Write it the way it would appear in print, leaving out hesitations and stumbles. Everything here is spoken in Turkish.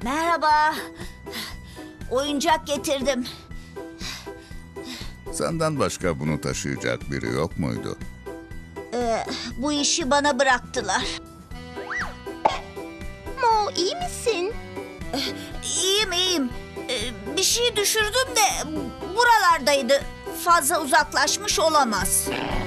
Merhaba. Oyuncak getirdim. Senden başka bunu taşıyacak biri yok muydu? Bu işi bana bıraktılar. Mo, iyi misin? İyiyim. Bir şey düşürdüm de buralardaydı. Fazla uzaklaşmış olamaz.